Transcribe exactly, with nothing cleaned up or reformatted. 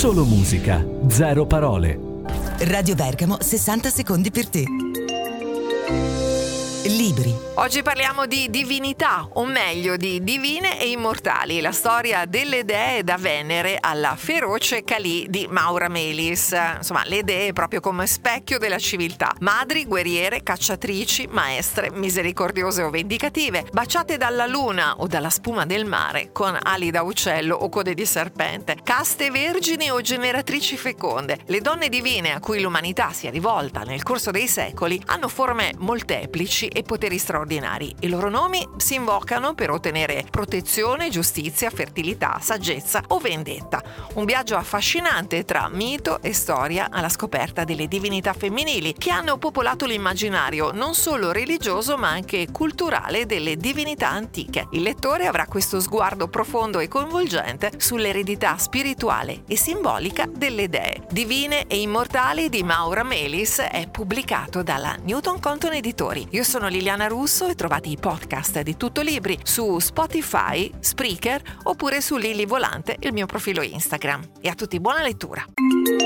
Solo musica, zero parole. Radio Bergamo, sessanta secondi per te. Libri. Oggi parliamo di divinità, o meglio di divine e immortali, la storia delle dee da Venere alla feroce Kali di Maura Melis. Insomma, le dee proprio come specchio della civiltà, madri, guerriere, cacciatrici, maestre, misericordiose o vendicative, baciate dalla luna o dalla spuma del mare, con ali da uccello o code di serpente, caste vergini o generatrici feconde. Le donne divine a cui l'umanità si è rivolta nel corso dei secoli hanno forme molteplici e poteri straordinari. I loro nomi si invocano per ottenere protezione, giustizia, fertilità, saggezza o vendetta. Un viaggio affascinante tra mito e storia alla scoperta delle divinità femminili che hanno popolato l'immaginario non solo religioso ma anche culturale delle divinità antiche. Il lettore avrà questo sguardo profondo e coinvolgente sull'eredità spirituale e simbolica delle dee. Divine e immortali di Maura Melis è pubblicato dalla Newton Compton Editori. Io sono Liliana Russo e trovate i podcast di Tutto Libri su Spotify, Spreaker oppure su Lili Volante, il mio profilo Instagram. E a tutti buona lettura!